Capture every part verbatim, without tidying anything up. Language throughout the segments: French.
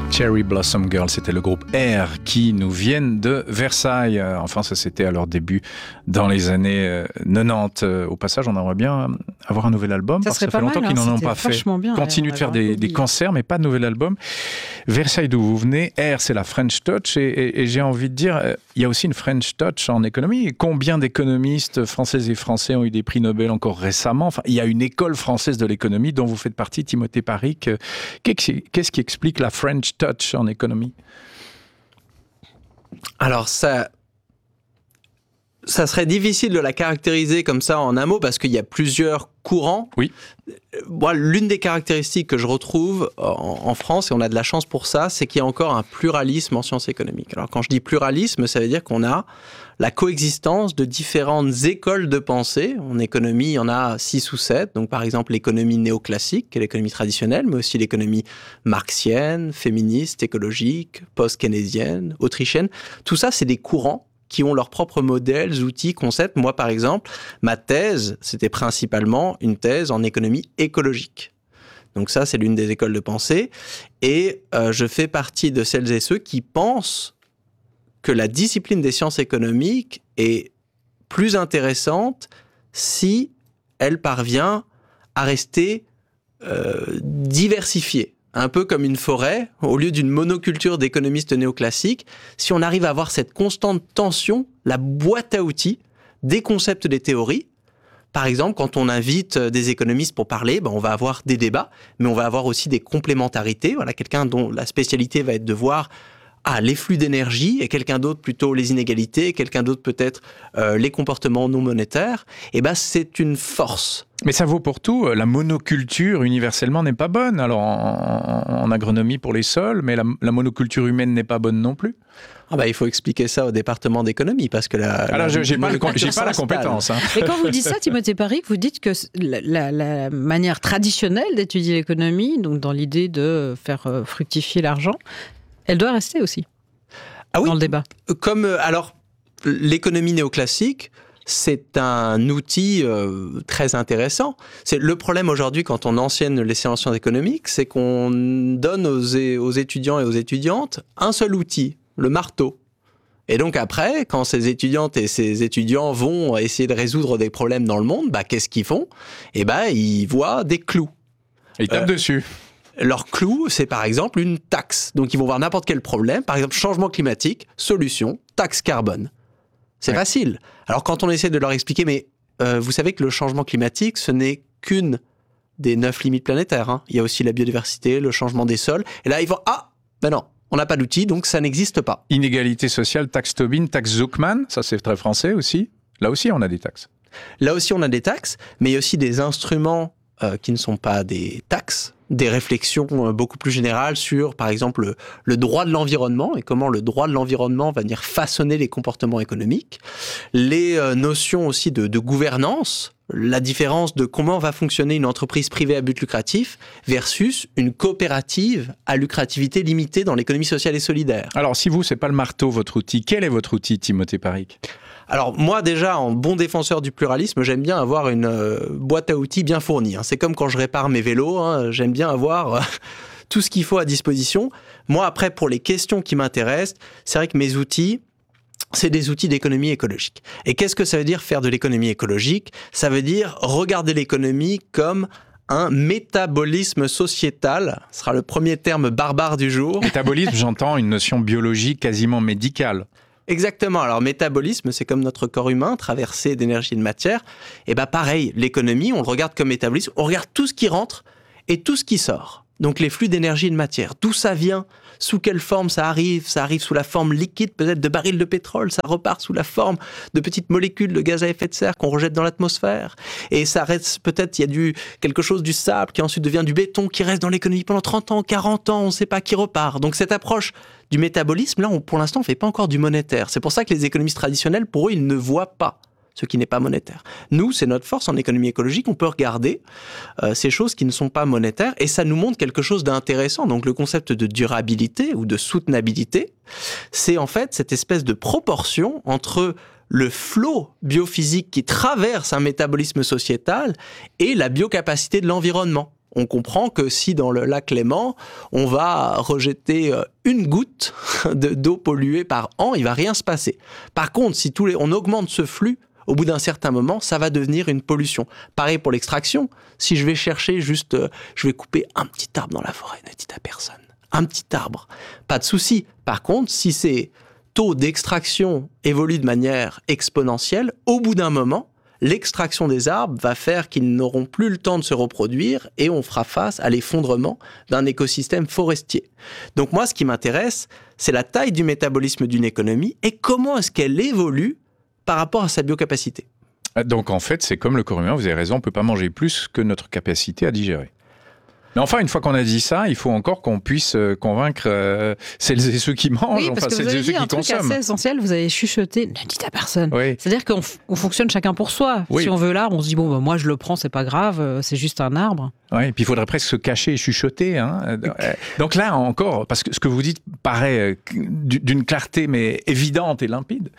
Cherry Blossom Girl, c'était le groupe R qui nous viennent de Versailles. Enfin, ça c'était à leur début dans les années quatre-vingt-dix. Au passage, on aimerait bien avoir un nouvel album, ça parce que ça fait mal, longtemps hein, qu'ils n'en ont pas fait. Bien, Continuent de faire des, des concerts, mais pas de nouvel album. Versailles, d'où vous venez, R, c'est la French Touch, et, et, et j'ai envie de dire, il y a aussi une French Touch en économie. Combien d'économistes françaises et français ont eu des prix Nobel encore récemment? Enfin, il y a une école française de l'économie dont vous faites partie, Timothée Paric. Qu'est-ce qui explique la French Touch en économie? Alors ça, ça serait difficile de la caractériser comme ça en un mot parce qu'il y a plusieurs courants. Oui. Moi, l'une des caractéristiques que je retrouve en, en France, et on a de la chance pour ça, c'est qu'il y a encore un pluralisme en sciences économiques. Alors quand je dis pluralisme, ça veut dire qu'on a la coexistence de différentes écoles de pensée. En économie, il y en a six ou sept. Donc, par exemple, l'économie néoclassique, qui est l'économie traditionnelle, mais aussi l'économie marxienne, féministe, écologique, post-keynésienne, autrichienne. Tout ça, c'est des courants qui ont leurs propres modèles, outils, concepts. Moi, par exemple, ma thèse, c'était principalement une thèse en économie écologique. Donc ça, c'est l'une des écoles de pensée. Et euh, je fais partie de celles et ceux qui pensent que la discipline des sciences économiques est plus intéressante si elle parvient à rester euh, diversifiée. Un peu comme une forêt, au lieu d'une monoculture d'économistes néoclassiques, si on arrive à avoir cette constante tension, la boîte à outils des concepts, des théories. Par exemple, quand on invite des économistes pour parler, ben on va avoir des débats, mais on va avoir aussi des complémentarités. Voilà, quelqu'un dont la spécialité va être de voir ah, les flux d'énergie, et quelqu'un d'autre plutôt les inégalités, et quelqu'un d'autre peut-être euh, les comportements non monétaires. Et ben, c'est une force. Mais ça vaut pour tout. La monoculture, universellement, n'est pas bonne. Alors, en, en, en agronomie pour les sols, mais la, la monoculture humaine n'est pas bonne non plus. Ah bah, il faut expliquer ça au département d'économie, parce que la... Alors, la, j'ai pas, j'ai pas la compétence. Hein. Et quand vous dites ça, Timothée Paric, vous dites que la, la, la manière traditionnelle d'étudier l'économie, donc dans l'idée de faire fructifier l'argent, elle doit rester aussi ah oui, dans le débat. Comme, alors, l'économie néoclassique, c'est un outil euh, très intéressant. C'est le problème aujourd'hui quand on enseigne les sciences économiques, c'est qu'on donne aux, aux étudiants et aux étudiantes un seul outil, le marteau. Et donc après, quand ces étudiantes et ces étudiants vont essayer de résoudre des problèmes dans le monde, bah, qu'est-ce qu'ils font ? Eh ben, ils voient des clous. Ils tapent euh, dessus. Leur clou, c'est par exemple une taxe. Donc ils vont voir n'importe quel problème, par exemple changement climatique, solution, taxe carbone. C'est ouais. facile. Alors quand on essaie de leur expliquer, mais euh, vous savez que le changement climatique, ce n'est qu'une des neuf limites planétaires. Hein. Il y a aussi la biodiversité, le changement des sols. Et là, ils vont, ah, ben non, on n'a pas d'outil, donc ça n'existe pas. Inégalité sociale, taxe Tobin, taxe Zuckman, ça c'est très français aussi. Là aussi, on a des taxes. Là aussi, on a des taxes, mais il y a aussi des instruments euh, qui ne sont pas des taxes, des réflexions beaucoup plus générales sur, par exemple, le, le droit de l'environnement et comment le droit de l'environnement va venir façonner les comportements économiques, les euh, notions aussi de, de gouvernance, la différence de comment va fonctionner une entreprise privée à but lucratif versus une coopérative à lucrativité limitée dans l'économie sociale et solidaire. Alors, si vous, c'est pas le marteau, votre outil, quel est votre outil, Timothée Paric ? Alors moi déjà, en bon défenseur du pluralisme, j'aime bien avoir une euh, boîte à outils bien fournie. Hein. C'est comme quand je répare mes vélos, hein, j'aime bien avoir euh, tout ce qu'il faut à disposition. Moi après, pour les questions qui m'intéressent, c'est vrai que mes outils, c'est des outils d'économie écologique. Et qu'est-ce que ça veut dire faire de l'économie écologique ? Ça veut dire regarder l'économie comme un métabolisme sociétal. Ce sera le premier terme barbare du jour. Métabolisme, j'entends une notion biologique quasiment médicale. Exactement. Alors, métabolisme, c'est comme notre corps humain, traversé d'énergie et de matière. Et bien, pareil, l'économie, on le regarde comme métabolisme. On regarde tout ce qui rentre et tout ce qui sort. Donc, les flux d'énergie et de matière. D'où ça vient ? Sous quelle forme ça arrive ? Ça arrive sous la forme liquide, peut-être de barils de pétrole. Ça repart sous la forme de petites molécules de gaz à effet de serre qu'on rejette dans l'atmosphère. Et ça reste, peut-être, il y a du, quelque chose du sable qui ensuite devient du béton, qui reste dans l'économie pendant trente ans, quarante ans, on ne sait pas, qui repart. Donc, cette approche du métabolisme, là, on, pour l'instant, on ne fait pas encore du monétaire. C'est pour ça que les économistes traditionnels, pour eux, ils ne voient pas ce qui n'est pas monétaire. Nous, c'est notre force en économie écologique, on peut regarder euh, ces choses qui ne sont pas monétaires et ça nous montre quelque chose d'intéressant. Donc le concept de durabilité ou de soutenabilité, c'est en fait cette espèce de proportion entre le flot biophysique qui traverse un métabolisme sociétal et la biocapacité de l'environnement. On comprend que si dans le lac Léman, on va rejeter une goutte de, d'eau polluée par an, il ne va rien se passer. Par contre, si tous les, on augmente ce flux, au bout d'un certain moment, ça va devenir une pollution. Pareil pour l'extraction. Si je vais chercher juste, euh, je vais couper un petit arbre dans la forêt, ne dites à personne. Un petit arbre, pas de souci. Par contre, si ces taux d'extraction évoluent de manière exponentielle, au bout d'un moment, l'extraction des arbres va faire qu'ils n'auront plus le temps de se reproduire et on fera face à l'effondrement d'un écosystème forestier. Donc moi, ce qui m'intéresse, c'est la taille du métabolisme d'une économie et comment est-ce qu'elle évolue par rapport à sa biocapacité. Donc en fait, c'est comme le corps humain, vous avez raison, on ne peut pas manger plus que notre capacité à digérer. Mais enfin, une fois qu'on a dit ça, il faut encore qu'on puisse convaincre euh, celles et ceux qui mangent, oui, parce enfin que celles vous avez et ceux dit qui un truc consomment. assez essentiel, vous avez chuchoté, ne dites à personne. Oui. C'est-à-dire qu'on f- on fonctionne chacun pour soi. Oui. Si on veut l'arbre, on se dit, bon, bah, moi je le prends, c'est pas grave, c'est juste un arbre. Oui, et puis il faudrait presque se cacher et chuchoter. Hein. Donc là encore, parce que ce que vous dites paraît d'une clarté mais évidente et limpide.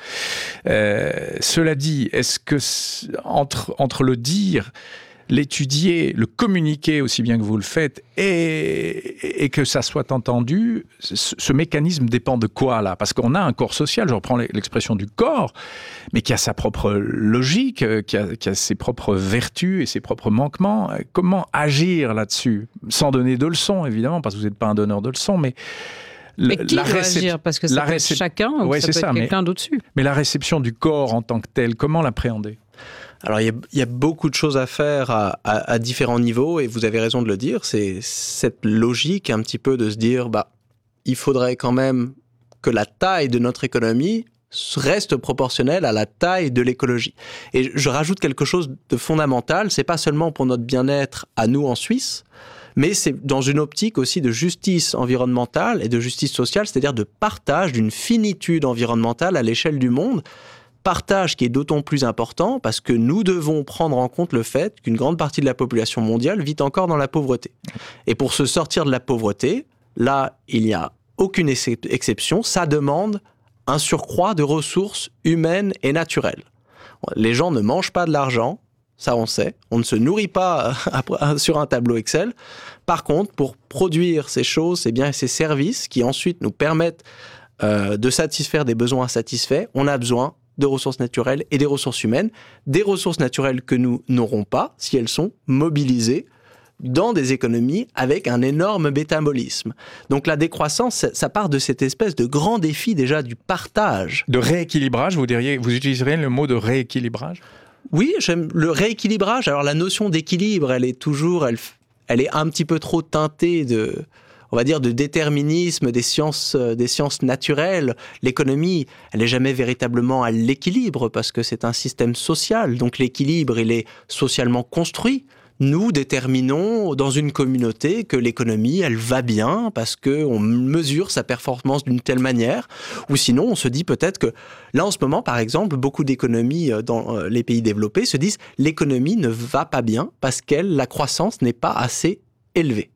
Euh, cela dit, est-ce que entre, entre le dire, l'étudier, le communiquer aussi bien que vous le faites et, et que ça soit entendu, ce, ce mécanisme dépend de quoi là ? Parce qu'on a un corps social, je reprends l'expression du corps, mais qui a sa propre logique, qui a, qui a ses propres vertus et ses propres manquements. Comment agir là-dessus ? Sans donner de leçons, évidemment, parce que vous n'êtes pas un donneur de leçons, mais... Mais qui doit récep... agir ? Parce que ça peut récep... être chacun ou ouais, ça peut ça, être quelqu'un mais... d'au-dessus. Mais la réception du corps en tant que tel, comment l'appréhender ? Alors, il y, y a beaucoup de choses à faire à, à, à différents niveaux, et vous avez raison de le dire, c'est cette logique un petit peu de se dire, bah, il faudrait quand même que la taille de notre économie reste proportionnelle à la taille de l'écologie. Et je rajoute quelque chose de fondamental, c'est pas seulement pour notre bien-être à nous en Suisse, mais c'est dans une optique aussi de justice environnementale et de justice sociale, c'est-à-dire de partage d'une finitude environnementale à l'échelle du monde. Partage qui est d'autant plus important parce que nous devons prendre en compte le fait qu'une grande partie de la population mondiale vit encore dans la pauvreté. Et pour se sortir de la pauvreté, là, il n'y a aucune ex- exception, ça demande un surcroît de ressources humaines et naturelles. Les gens ne mangent pas de l'argent, ça on sait, on ne se nourrit pas sur un tableau Excel. Par contre, pour produire ces choses, ces biens et ces services qui ensuite nous permettent euh, de satisfaire des besoins insatisfaits, on a besoin de ressources naturelles et des ressources humaines, des ressources naturelles que nous n'aurons pas si elles sont mobilisées dans des économies avec un énorme métabolisme. Donc la décroissance, ça part de cette espèce de grand défi déjà du partage. De rééquilibrage, vous diriez, vous utiliseriez le mot de rééquilibrage ? Oui, j'aime le rééquilibrage. Alors la notion d'équilibre, elle est toujours, elle, elle est un petit peu trop teintée de... on va dire, de déterminisme des sciences, des sciences naturelles. L'économie, elle n'est jamais véritablement à l'équilibre parce que c'est un système social. Donc l'équilibre, il est socialement construit. Nous déterminons dans une communauté que l'économie, elle va bien parce qu'on mesure sa performance d'une telle manière. Ou sinon, on se dit peut-être que là, en ce moment, par exemple, beaucoup d'économies dans les pays développés se disent l'économie ne va pas bien parce que la croissance n'est pas assez élevée.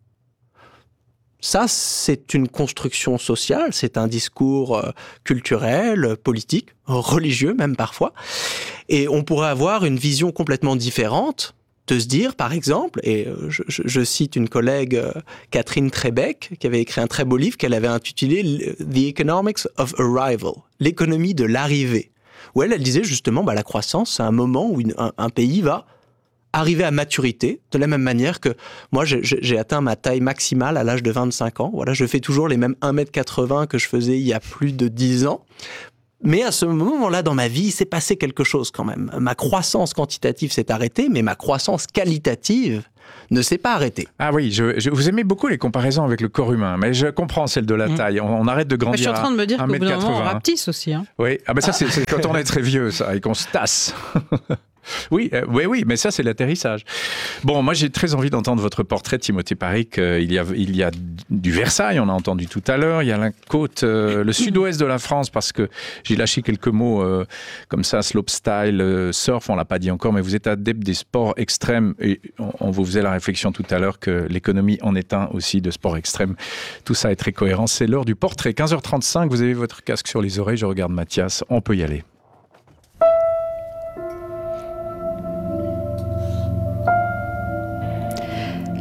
Ça, c'est une construction sociale, c'est un discours culturel, politique, religieux même parfois. Et on pourrait avoir une vision complètement différente de se dire, par exemple, et je, je, je cite une collègue, Catherine Trebeck, qui avait écrit un très beau livre qu'elle avait intitulé « The Economics of Arrival », l'économie de l'arrivée, où elle, elle disait justement, bah, la croissance, c'est un moment où une, un, un pays va arriver à maturité, de la même manière que moi, j'ai, j'ai atteint ma taille maximale à l'âge de vingt-cinq ans. Voilà, je fais toujours les mêmes un mètre quatre-vingts que je faisais il y a plus de dix ans. Mais à ce moment-là dans ma vie, il s'est passé quelque chose quand même. Ma croissance quantitative s'est arrêtée, mais ma croissance qualitative ne s'est pas arrêtée. Ah oui, je, je, vous aimez beaucoup les comparaisons avec le corps humain, mais je comprends celle de la mmh. taille. On, on arrête de grandir. Je suis en train de me dire qu'au bout d'un moment, on rapetisse aussi. Hein. Oui, ah ben ça, c'est, c'est quand on est très vieux, ça, et qu'on se tasse. Oui, euh, oui, oui, mais ça, c'est l'atterrissage. Bon, moi, j'ai très envie d'entendre votre portrait, Timothée Paric. Euh, il y a, il y a du Versailles, on a entendu tout à l'heure. Il y a la côte, euh, le sud-ouest de la France, parce que j'ai lâché quelques mots euh, comme ça, slopestyle, euh, surf, on l'a pas dit encore, mais vous êtes adepte des sports extrêmes. Et on, on vous faisait la réflexion tout à l'heure que l'économie en est un aussi de sport extrême. Tout ça est très cohérent. C'est l'heure du portrait. quinze heures trente-cinq, vous avez votre casque sur les oreilles. Je regarde Mathias. On peut y aller.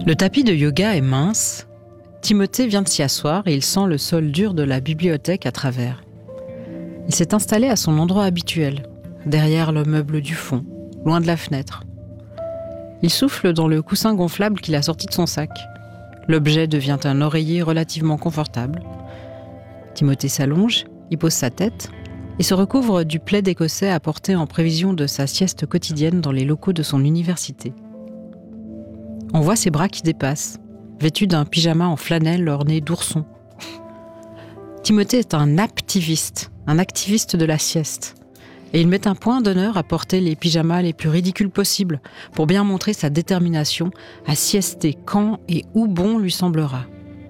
Le tapis de yoga est mince. Timothée vient de s'y asseoir et il sent le sol dur de la bibliothèque à travers. Il s'est installé à son endroit habituel, derrière le meuble du fond, loin de la fenêtre. Il souffle dans le coussin gonflable qu'il a sorti de son sac. L'objet devient un oreiller relativement confortable. Timothée s'allonge, y pose sa tête et se recouvre du plaid écossais apporté en prévision de sa sieste quotidienne dans les locaux de son université. On voit ses bras qui dépassent, vêtu d'un pyjama en flanelle orné d'oursons. Timothée est un activiste, un activiste de la sieste. Et il met un point d'honneur à porter les pyjamas les plus ridicules possibles pour bien montrer sa détermination à siester quand et où bon lui semblera.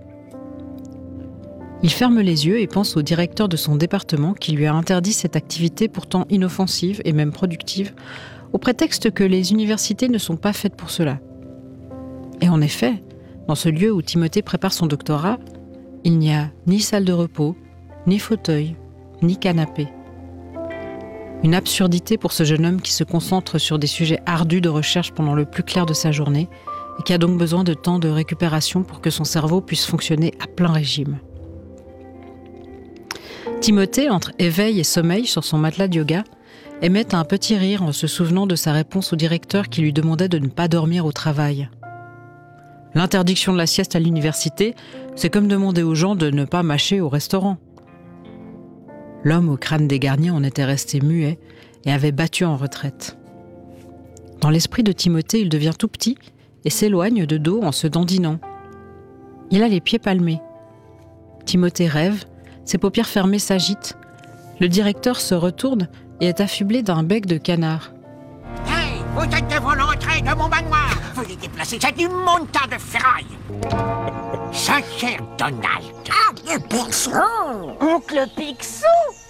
Il ferme les yeux et pense au directeur de son département qui lui a interdit cette activité pourtant inoffensive et même productive, au prétexte que les universités ne sont pas faites pour cela. Et en effet, dans ce lieu où Timothée prépare son doctorat, il n'y a ni salle de repos, ni fauteuil, ni canapé. Une absurdité pour ce jeune homme qui se concentre sur des sujets ardus de recherche pendant le plus clair de sa journée et qui a donc besoin de temps de récupération pour que son cerveau puisse fonctionner à plein régime. Timothée, entre éveil et sommeil sur son matelas de yoga, émet un petit rire en se souvenant de sa réponse au directeur qui lui demandait de ne pas dormir au travail. L'interdiction de la sieste à l'université, c'est comme demander aux gens de ne pas mâcher au restaurant. L'homme au crâne dégarni en était resté muet et avait battu en retraite. Dans l'esprit de Timothée, il devient tout petit et s'éloigne de dos en se dandinant. Il a les pieds palmés. Timothée rêve, ses paupières fermées s'agitent. Le directeur se retourne et est affublé d'un bec de canard. « Hey, vous êtes devant l'entrée de mon manoir. Veuillez déplacer cette immonde tas de ferraille. Saint-Cher Donald. »« Ah, le Picsou. Oncle Picsou. »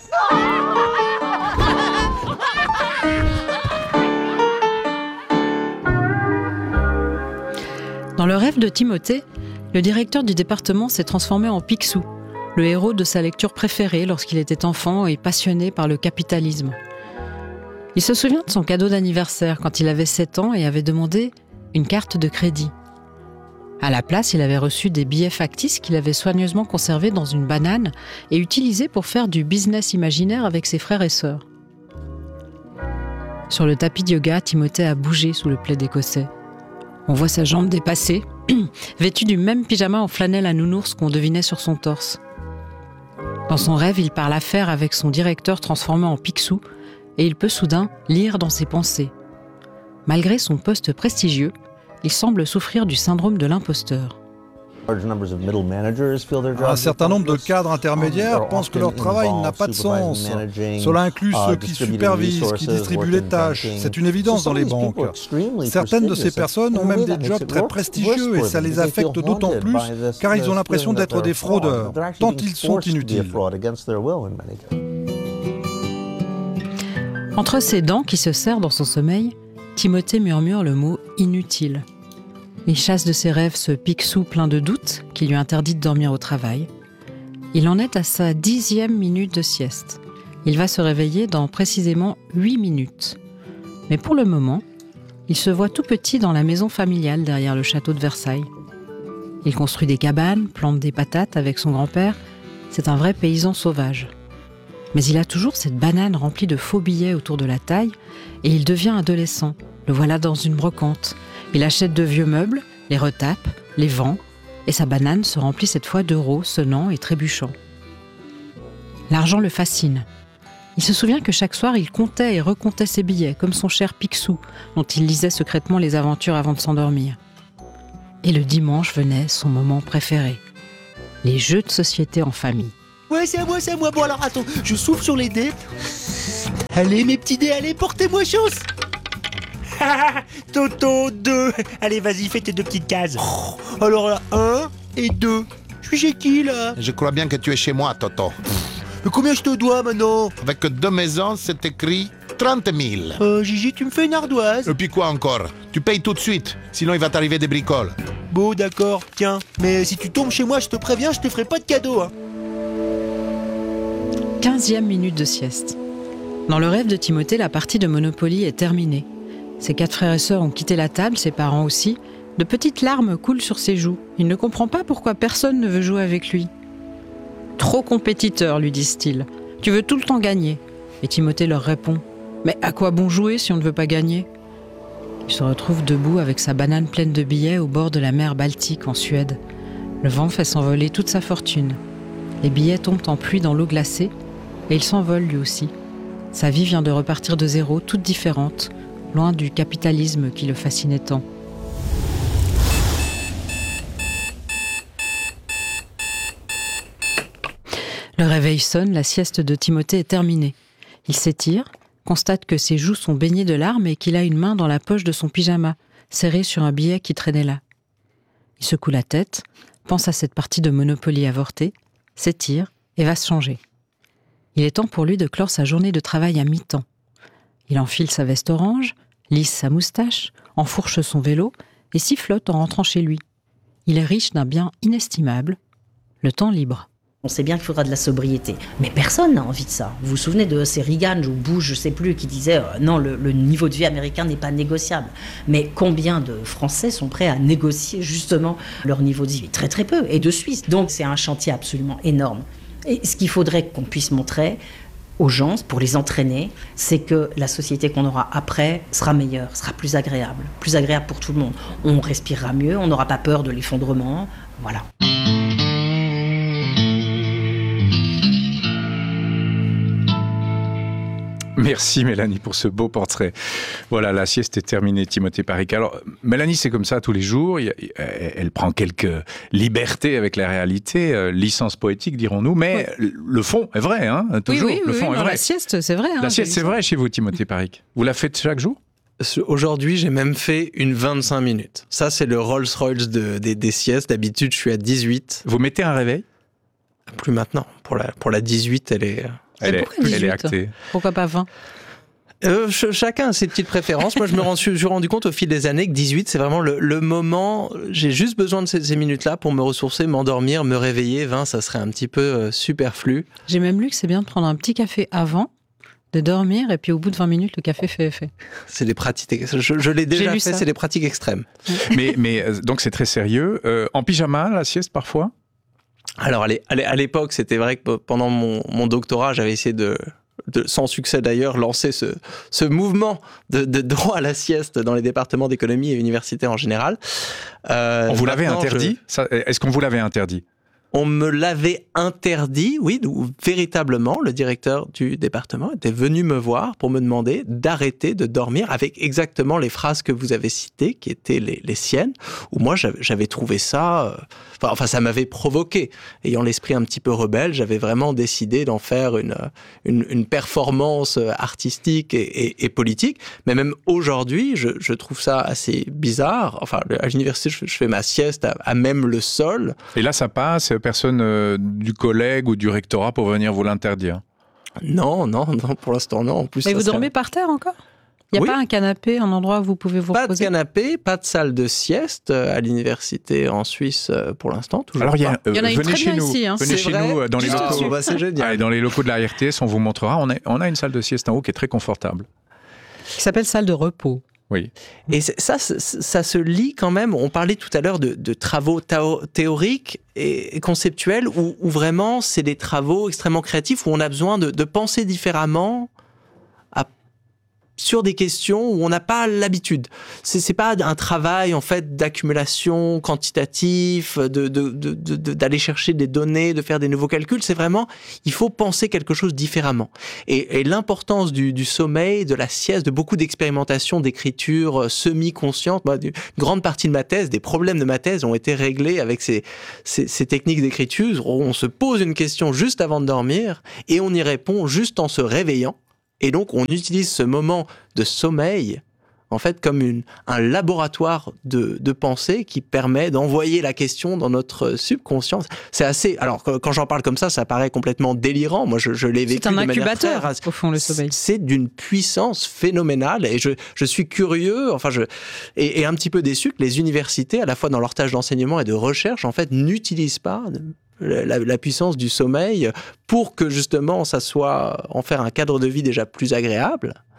Dans le rêve de Timothée, le directeur du département s'est transformé en Picsou, le héros de sa lecture préférée lorsqu'il était enfant et passionné par le capitalisme. Il se souvient de son cadeau d'anniversaire quand il avait sept ans et avait demandé une carte de crédit. À la place, il avait reçu des billets factices qu'il avait soigneusement conservés dans une banane et utilisés pour faire du business imaginaire avec ses frères et sœurs. Sur le tapis de yoga, Timothée a bougé sous le plaid écossais. On voit sa jambe dépassée, vêtue du même pyjama en flanelle à nounours qu'on devinait sur son torse. Dans son rêve, il parle affaires avec son directeur transformé en Picsou et il peut soudain lire dans ses pensées. Malgré son poste prestigieux, il semble souffrir du syndrome de l'imposteur. Un certain nombre de cadres intermédiaires pensent que leur travail n'a pas de sens. Cela inclut ceux qui supervisent, qui distribuent les tâches. C'est une évidence dans les banques. Certaines de ces personnes ont même des jobs très prestigieux et ça les affecte d'autant plus car ils ont l'impression d'être des fraudeurs, tant ils sont inutiles. Entre ses dents qui se serrent dans son sommeil, Timothée murmure le mot « inutile ». Il chasse de ses rêves ce Picsou plein de doutes qui lui interdit de dormir au travail. Il en est à sa dixième minute de sieste. Il va se réveiller dans précisément huit minutes. Mais pour le moment, il se voit tout petit dans la maison familiale derrière le château de Versailles. Il construit des cabanes, plante des patates avec son grand-père. C'est un vrai paysan sauvage. Mais il a toujours cette banane remplie de faux billets autour de la taille et il devient adolescent. Le voilà dans une brocante. Il achète de vieux meubles, les retape, les vend, et sa banane se remplit cette fois d'euros sonnants et trébuchants. L'argent le fascine. Il se souvient que chaque soir, il comptait et recomptait ses billets, comme son cher Picsou, dont il lisait secrètement les aventures avant de s'endormir. Et le dimanche venait son moment préféré, les jeux de société en famille. Ouais, c'est à moi, c'est à moi. Bon, alors attends, je souffle sur les dés. Allez, mes petits dés, allez, portez-moi chance. Toto, deux. Allez, vas-y, fais tes deux petites cases. Oh, alors là, un et deux. Je suis chez qui, là? Je crois bien que tu es chez moi, Toto. Mais combien je te dois, maintenant? Avec deux maisons, c'est écrit trente mille. Euh, Gigi, tu me fais une ardoise? Et puis quoi encore? Tu payes tout de suite, sinon il va t'arriver des bricoles. Bon, d'accord, tiens. Mais si tu tombes chez moi, je te préviens, je te ferai pas de cadeau, hein. Quinzième minute de sieste. Dans le rêve de Timothée, la partie de Monopoly est terminée. Ses quatre frères et sœurs ont quitté la table, ses parents aussi, De petites larmes coulent sur ses joues. Il ne comprend pas pourquoi personne ne veut jouer avec lui. « Trop compétiteur, lui disent-ils. Tu veux tout le temps gagner. » Et Timothée leur répond « Mais à quoi bon jouer si on ne veut pas gagner ?» Il se retrouve debout avec sa banane pleine de billets au bord de la mer Baltique en Suède. Le vent fait s'envoler toute sa fortune. Les billets tombent en pluie dans l'eau glacée et il s'envole lui aussi. Sa vie vient de repartir de zéro, toute différente, loin du capitalisme qui le fascinait tant. Le réveil sonne, la sieste de Timothée est terminée. Il s'étire, constate que ses joues sont baignées de larmes et qu'il a une main dans la poche de son pyjama, serrée sur un billet qui traînait là. Il secoue la tête, pense à cette partie de Monopoly avortée, s'étire et va se changer. Il est temps pour lui de clore sa journée de travail à mi-temps. Il enfile sa veste orange, lisse sa moustache, enfourche son vélo et sifflote en rentrant chez lui. Il est riche d'un bien inestimable, le temps libre. On sait bien qu'il faudra de la sobriété, mais personne n'a envie de ça. Vous vous souvenez de ces Reagan ou Bush, je sais plus, qui disaient euh, non, le, le niveau de vie américain n'est pas négociable. Mais combien de Français sont prêts à négocier justement leur niveau de vie ? Très très peu, et de Suisses. Donc c'est un chantier absolument énorme. Et ce qu'il faudrait qu'on puisse montrer aux gens, pour les entraîner, c'est que la société qu'on aura après sera meilleure, sera plus agréable, plus agréable pour tout le monde. On respirera mieux, on n'aura pas peur de l'effondrement, voilà. Merci Mélanie pour ce beau portrait. Voilà, la sieste est terminée, Timothée Paric. Alors, Mélanie, c'est comme ça tous les jours. Elle prend quelques libertés avec la réalité, euh, licence poétique, dirons-nous, mais oui. Le fond est vrai, hein, toujours. Oui, oui, le fond oui, est non, vrai. La sieste, c'est vrai. Hein, la sieste, c'est vrai chez vous, Timothée Paric. Vous la faites chaque jour ? Aujourd'hui, j'ai même fait une vingt-cinq minutes. Ça, c'est le Rolls-Royce de, des, des siestes. D'habitude, je suis à dix-huit. Vous mettez un réveil ? Plus maintenant. Pour la, pour la dix-huit, elle est... Elle est, elle est actée. Pourquoi pas vingt ? euh, ch- Chacun a ses petites préférences. Moi, je me rends, je me suis rendu compte au fil des années que dix-huit, c'est vraiment le, le moment. J'ai juste besoin de ces, ces minutes-là pour me ressourcer, m'endormir, me réveiller. vingt, ça serait un petit peu euh, superflu. J'ai même lu que c'est bien de prendre un petit café avant, de dormir, et puis au bout de vingt minutes, le café fait effet. C'est des pratiques. Je, je l'ai déjà fait, ça. C'est des pratiques extrêmes. mais, mais donc, c'est très sérieux. Euh, en pyjama, la sieste, parfois ? Alors, à l'époque, c'était vrai que pendant mon, mon doctorat, j'avais essayé de, de, sans succès d'ailleurs, lancer ce, ce mouvement de, de droit à la sieste dans les départements d'économie et universités en général. Euh, on vous l'avait interdit je... Est-ce qu'on vous l'avait interdit ? On me l'avait interdit, oui, où véritablement, le directeur du département était venu me voir pour me demander d'arrêter de dormir avec exactement les phrases que vous avez citées, qui étaient les, les siennes, où moi, j'avais, j'avais trouvé ça... Euh, enfin, ça m'avait provoqué. Ayant l'esprit un petit peu rebelle, j'avais vraiment décidé d'en faire une, une, une performance artistique et, et, et politique. Mais même aujourd'hui, je, je trouve ça assez bizarre. Enfin, à l'université, je, je fais ma sieste à, à même le sol. Et là, ça passe, personne euh, du collègue ou du rectorat pour venir vous l'interdire ? Non, non, non, pour l'instant, non. En plus, mais vous serait... dormez par terre encore ? Il n'y a oui. pas un canapé, un endroit où vous pouvez vous pas reposer ? Pas de canapé, pas de salle de sieste à l'université en Suisse pour l'instant. Toujours Alors, il y, a, euh, il y en a une venez très chez bien nous, ici. Hein. Venez c'est chez vrai. nous dans les, locaux, bah, c'est génial. Allez, dans les locaux de la R T S, on vous montrera. On a, on a une salle de sieste en haut qui est très confortable. Qui s'appelle salle de repos. Oui. Et ça, ça, ça se lie quand même. On parlait tout à l'heure de, de travaux théo- théoriques et conceptuels où, où vraiment c'est des travaux extrêmement créatifs où on a besoin de, de penser différemment à, sur des questions où on n'a pas l'habitude. C'est, c'est pas un travail en fait d'accumulation quantitatif, de, de, de, de, d'aller chercher des données, de faire des nouveaux calculs. C'est vraiment, il faut penser quelque chose différemment. Et, et l'importance du, du sommeil, de la sieste, de beaucoup d'expérimentations, d'écriture semi-consciente. Bah, une grande partie de ma thèse, des problèmes de ma thèse ont été réglés avec ces, ces, ces techniques d'écriture où on se pose une question juste avant de dormir et on y répond juste en se réveillant. Et donc, on utilise ce moment de sommeil, en fait, comme une, un laboratoire de, de pensée qui permet d'envoyer la question dans notre subconscience. C'est assez... Alors, quand j'en parle comme ça, ça paraît complètement délirant. Moi, je, je l'ai vécu de manière très... C'est un incubateur, au fond, le sommeil. C'est d'une puissance phénoménale. Et je, je suis curieux, enfin, je... Et, et un petit peu déçu que les universités, à la fois dans leur tâche d'enseignement et de recherche, en fait, n'utilisent pas... La, la puissance du sommeil pour que justement ça soit en faire un cadre de vie déjà plus agréable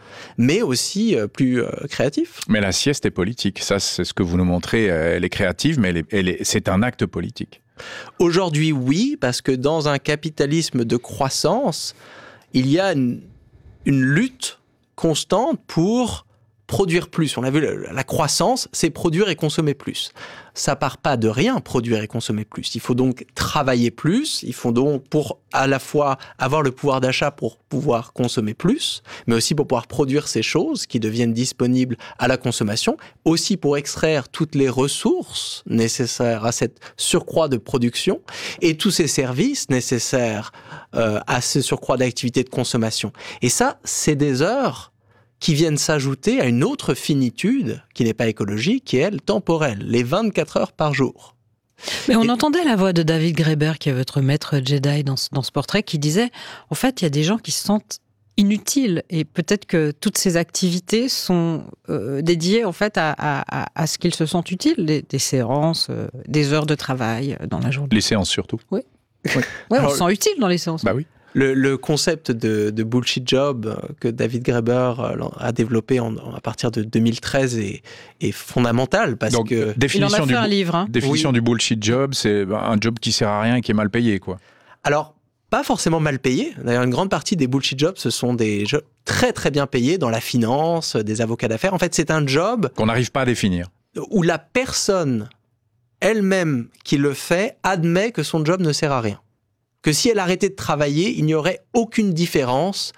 mais aussi euh, plus euh, créatif. Mais la sieste est politique. Ça, c'est ce que vous nous montrez. Elle est créative, mais elle est, elle est, c'est un acte politique. Aujourd'hui, oui, parce que dans un capitalisme de croissance, il y a une, une lutte constante pour produire plus. On a vu, la croissance, c'est produire et consommer plus. Ça part pas de rien, produire et consommer plus. Il faut donc travailler plus, il faut donc pour à la fois avoir le pouvoir d'achat pour pouvoir consommer plus, mais aussi pour pouvoir produire ces choses qui deviennent disponibles à la consommation, aussi pour extraire toutes les ressources nécessaires à cette surcroît de production et tous ces services nécessaires euh, à ce surcroît d'activité de consommation. Et ça, c'est des heures qui viennent s'ajouter à une autre finitude qui n'est pas écologique, qui est, elle, temporelle, les vingt-quatre heures par jour. Mais on Et... entendait la voix de David Graeber, qui est votre maître Jedi dans ce, dans ce portrait, qui disait, en fait, il y a des gens qui se sentent inutiles, et peut-être que toutes ces activités sont euh, dédiées, en fait, à, à, à ce qu'ils se sentent utiles, des, des séances, euh, des heures de travail dans la journée. Les séances, surtout. Oui. Oui, ouais, on se sent utile dans les séances. Bah oui. Le, le concept de, de bullshit job que David Graeber a développé en, à partir de deux mille treize est, est fondamental parce Donc, que définition il en a fait du, un livre. Hein. Définition oui. du bullshit job, c'est un job qui sert à rien et qui est mal payé, quoi. Alors, pas forcément mal payé. D'ailleurs, une grande partie des bullshit jobs, ce sont des jobs très très bien payés dans la finance, des avocats d'affaires. En fait, c'est un job qu'on n'arrive pas à définir. Où la personne elle-même qui le fait admet que son job ne sert à rien. Que si elle arrêtait de travailler, il n'y aurait aucune différence.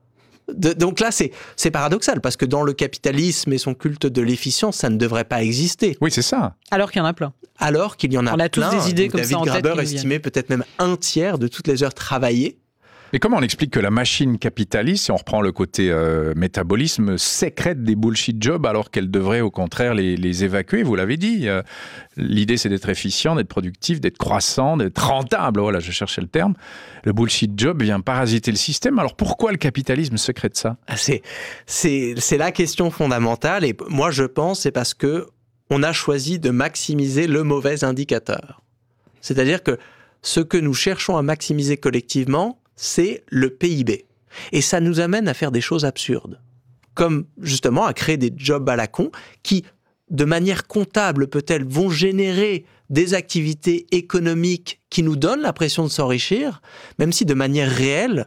De, donc là, c'est, c'est paradoxal, parce que dans le capitalisme et son culte de l'efficience, ça ne devrait pas exister. Oui, c'est ça. Alors qu'il y en a plein. Alors qu'il y en a, On a plein. tous des idées donc comme David ça en tête Graeber qui nous estimait peut-être même un tiers de toutes les heures travaillées. Mais comment on explique que la machine capitaliste, si on reprend le côté euh, métabolisme, sécrète des bullshit jobs alors qu'elle devrait au contraire les, les évacuer? Vous l'avez dit, euh, l'idée c'est d'être efficient, d'être productif, d'être croissant, d'être rentable. Voilà, je cherchais le terme. Le bullshit job vient parasiter le système. Alors pourquoi le capitalisme sécrète ça? c'est, c'est, c'est la question fondamentale. Et moi je pense c'est parce que on a choisi de maximiser le mauvais indicateur. C'est-à-dire que ce que nous cherchons à maximiser collectivement, c'est le P I B. Et ça nous amène à faire des choses absurdes. Comme, justement, à créer des jobs à la con qui, de manière comptable, peut-être, vont générer des activités économiques qui nous donnent l'impression de s'enrichir, même si, de manière réelle,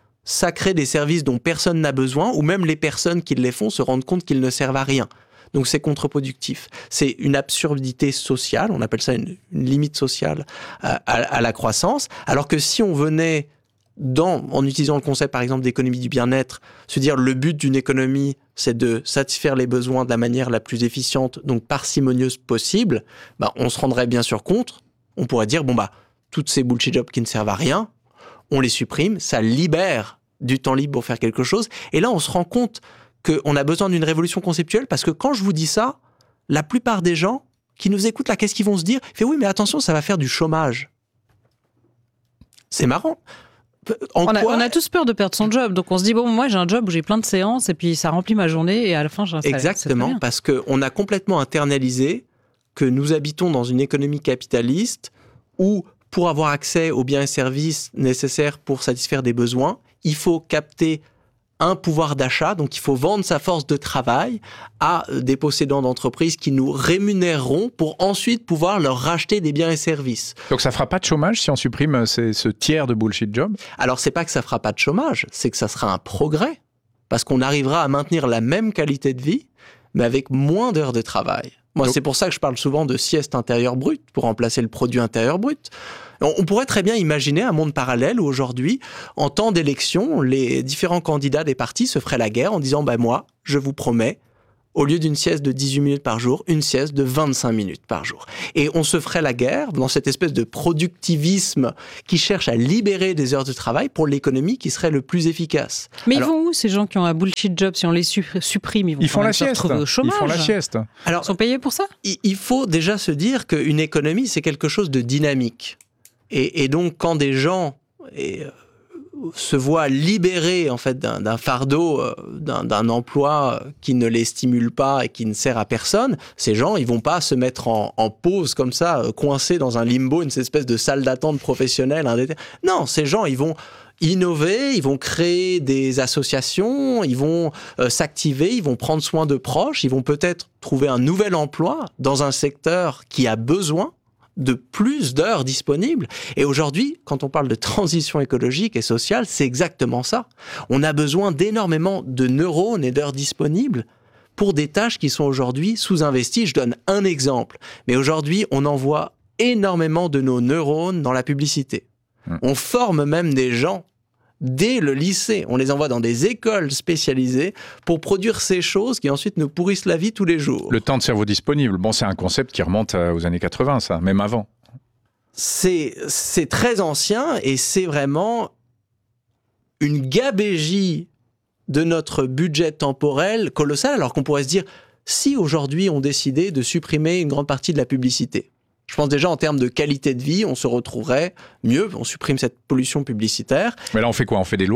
ça crée des services dont personne n'a besoin, ou même les personnes qui les font se rendent compte qu'ils ne servent à rien. Donc c'est contre-productif. C'est une absurdité sociale, on appelle ça une, une limite sociale à, à, à la croissance, alors que si on venait... Dans, en utilisant le concept, par exemple, d'économie du bien-être, se dire le but d'une économie, c'est de satisfaire les besoins de la manière la plus efficiente, donc parcimonieuse possible, bah, on se rendrait bien sûr compte, on pourrait dire, bon, bah, toutes ces bullshit jobs qui ne servent à rien, on les supprime, ça libère du temps libre pour faire quelque chose, et là, on se rend compte qu'on a besoin d'une révolution conceptuelle, parce que quand je vous dis ça, la plupart des gens qui nous écoutent là, qu'est-ce qu'ils vont se dire? Ils font, oui, mais attention, ça va faire du chômage. C'est marrant. On a, on a tous peur de perdre son job, donc on se dit bon, moi j'ai un job où j'ai plein de séances et puis ça remplit ma journée et à la fin j'ai un salaire. Exactement, parce qu'on a complètement internalisé que nous habitons dans une économie capitaliste où pour avoir accès aux biens et services nécessaires pour satisfaire des besoins, il faut capter un pouvoir d'achat, donc il faut vendre sa force de travail à des possédants d'entreprises qui nous rémunéreront pour ensuite pouvoir leur racheter des biens et services. Donc ça fera pas de chômage si on supprime ces, ce tiers de bullshit job? Alors c'est pas que ça fera pas de chômage, c'est que ça sera un progrès, parce qu'on arrivera à maintenir la même qualité de vie, mais avec moins d'heures de travail. Moi, donc, c'est pour ça que je parle souvent de sieste intérieure brute, pour remplacer le produit intérieur brut. On pourrait très bien imaginer un monde parallèle où aujourd'hui, en temps d'élection, les différents candidats des partis se feraient la guerre en disant bah, « moi, je vous promets, au lieu d'une sieste de dix-huit minutes par jour, une sieste de vingt-cinq minutes par jour. » Et on se ferait la guerre dans cette espèce de productivisme qui cherche à libérer des heures de travail pour l'économie qui serait le plus efficace. Mais Alors, ils vont où ces gens qui ont un bullshit job? Si on les supprime, ils vont ils font la se sieste. retrouver au chômage. Ils font la sieste. Alors, ils sont payés pour ça? Il faut déjà se dire qu'une économie, c'est quelque chose de dynamique. Et, et donc, quand des gens et, euh, se voient libérés en fait, d'un, d'un fardeau, euh, d'un, d'un emploi qui ne les stimule pas et qui ne sert à personne, ces gens, ils vont pas se mettre en, en pause comme ça, euh, coincés dans un limbo, une espèce de salle d'attente professionnelle. Indéter... Non, ces gens, ils vont... innover, ils vont créer des associations, ils vont euh, s'activer, ils vont prendre soin de proches, ils vont peut-être trouver un nouvel emploi dans un secteur qui a besoin de plus d'heures disponibles. Et aujourd'hui, quand on parle de transition écologique et sociale, c'est exactement ça. On a besoin d'énormément de neurones et d'heures disponibles pour des tâches qui sont aujourd'hui sous-investies. Je donne un exemple. Mais aujourd'hui, on envoie énormément de nos neurones dans la publicité. Mmh. On forme même des gens dès le lycée. On les envoie dans des écoles spécialisées pour produire ces choses qui ensuite nous pourrissent la vie tous les jours. Le temps de cerveau disponible, bon, c'est un concept qui remonte aux années quatre-vingts, ça, même avant. C'est, c'est très ancien et c'est vraiment une gabégie de notre budget temporel colossal, alors qu'on pourrait se dire, si aujourd'hui on décidait de supprimer une grande partie de la publicité, je pense déjà en termes de qualité de vie, on se retrouverait mieux, on supprime cette pollution publicitaire. Mais là on fait quoi ? On fait des lois ?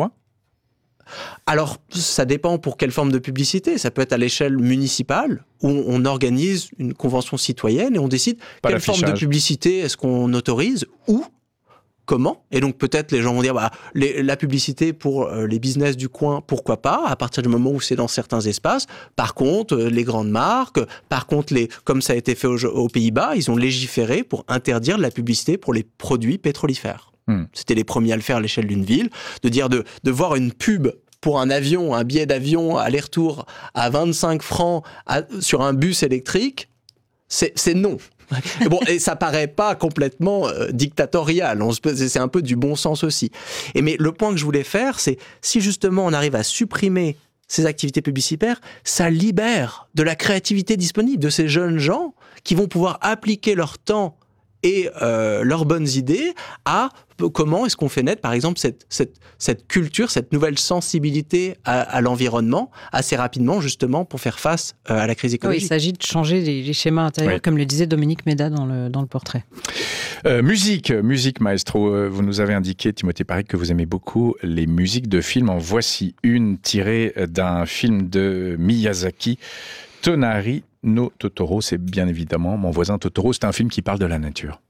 Alors, ça dépend pour quelle forme de publicité. Ça peut être à l'échelle municipale, où on organise une convention citoyenne et on décide Pas quelle forme de publicité est-ce qu'on autorise, où, comment. Et donc peut-être les gens vont dire, bah, les, la publicité pour euh, les business du coin, pourquoi pas, à partir du moment où c'est dans certains espaces. Par contre, euh, les grandes marques, par contre, les, comme ça a été fait aux, aux Pays-Bas, ils ont légiféré pour interdire la publicité pour les produits pétrolifères. Hmm. C'était les premiers à le faire à l'échelle d'une ville, de dire de, de voir une pub pour un avion, un billet d'avion aller-retour à vingt-cinq francs à, sur un bus électrique, c'est, c'est non. Et bon, et ça paraît pas complètement euh, dictatorial, on se, c'est un peu du bon sens aussi. Et mais le point que je voulais faire, c'est si justement on arrive à supprimer ces activités publicitaires, ça libère de la créativité disponible de ces jeunes gens qui vont pouvoir appliquer leur temps et euh, leurs bonnes idées à comment est-ce qu'on fait naître, par exemple, cette, cette, cette culture, cette nouvelle sensibilité à, à l'environnement assez rapidement, justement, pour faire face euh, à la crise écologique. Oui, il s'agit de changer les, les schémas intérieurs, oui. Comme le disait Dominique Méda dans le, dans le portrait. Euh, musique, musique, maestro. Euh, vous nous avez indiqué, Timothée Parrique, que vous aimez beaucoup les musiques de films. En voici une tirée d'un film de Miyazaki, Tonari no Totoro. C'est bien évidemment Mon voisin Totoro. C'est un film qui parle de la nature.